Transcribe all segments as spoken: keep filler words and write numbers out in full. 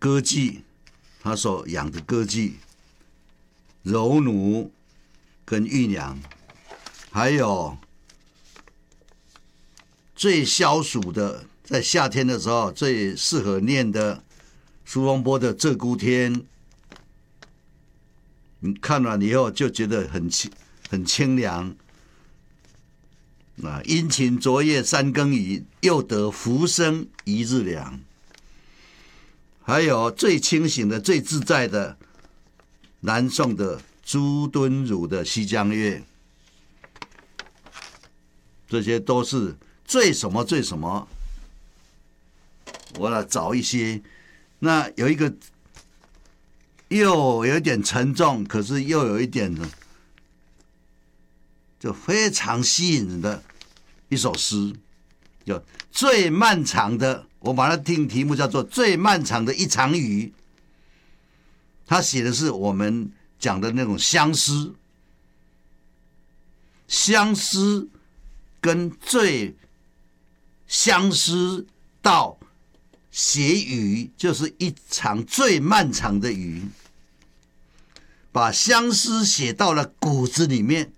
歌妓，他所养的歌妓、柔奴跟玉娘，还有最消暑的，在夏天的时候最适合念的苏东坡的《鹧鸪天》，你看完以后就觉得很清很清凉啊！殷勤昨夜三更雨，又得浮生一日凉。还有最清醒的、最自在的，南宋的朱敦儒的《西江月》，这些都是最什么最什么。我来找一些，那有一个又有一点沉重，可是又有一点就非常吸引人的一首诗，叫最漫长的，我把它定题目叫做最漫长的一场雨。他写的是我们讲的那种相思，相思跟最相思到写雨，就是一场最漫长的雨，把相思写到了骨子里面，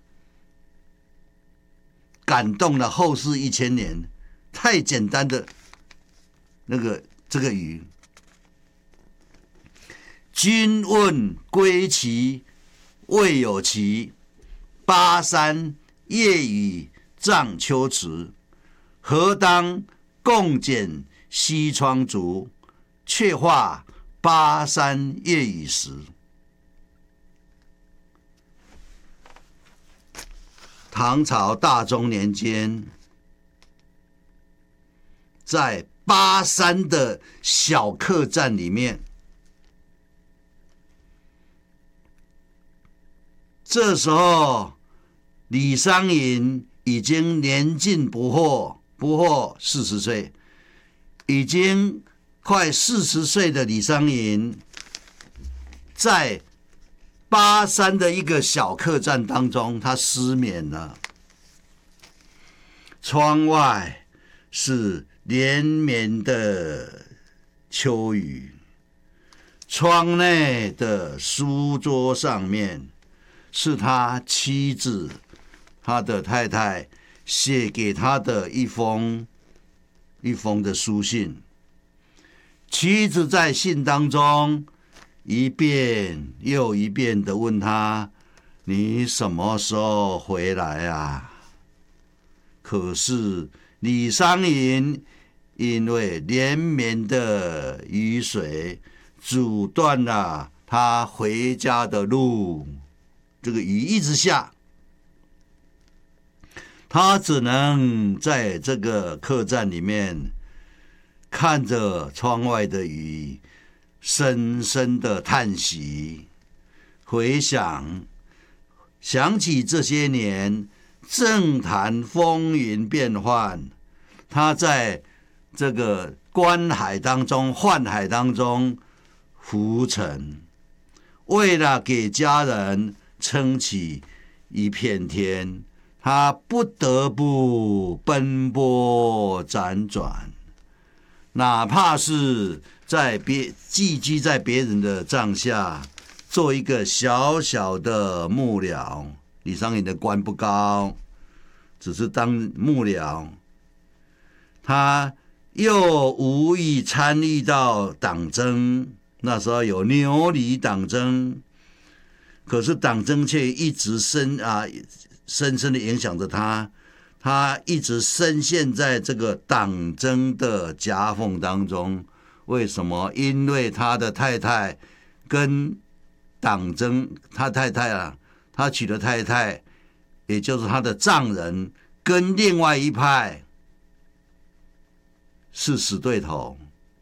感动了后世一千年。太简单的那个这个雨，君问归期未有期，巴山夜雨涨秋池。何当共剪西窗烛，却话巴山夜雨时。唐朝大中年间，在巴山的小客栈里面，这时候李商隐已经年近不惑，不惑四十岁，已经快四十岁的李商隐，在巴山的一个小客栈当中，他失眠了。窗外是连绵的秋雨，窗内的书桌上面是他妻子，他的太太写给他的一封一封的书信。妻子在信当中一遍又一遍的问他：你什么时候回来啊？可是李商隐因为连绵的雨水阻断了他回家的路，这个雨一直下，他只能在这个客栈里面看着窗外的雨，深深的叹息，回想想起这些年政坛风云变幻，他在这个观海当中、幻海当中浮沉，为了给家人撑起一片天，他不得不奔波辗转，哪怕是在别寄居在别人的帐下，做一个小小的幕僚。李商隐的官不高，只是当幕僚。他又无意参与到党争，那时候有牛李党争，可是党争却一直深啊深深的影响着他，他一直深陷在这个党争的夹缝当中。为什么？因为他的太太跟党争，他太太啊，他娶的太太，也就是他的丈人，跟另外一派是死对头，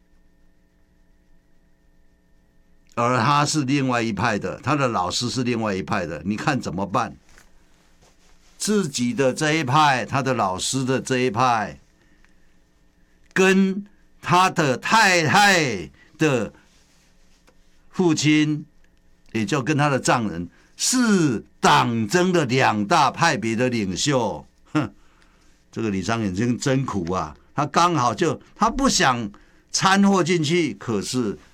而他是另外一派的，他的老师是另外一派的，你看怎么办？自己的这一派，他的老师的这一派，跟他的太太的父亲，也就跟他的丈人，是党争的两大派别的领袖。哼，这个李商隐真真苦啊！他刚好就他不想掺和进去，可是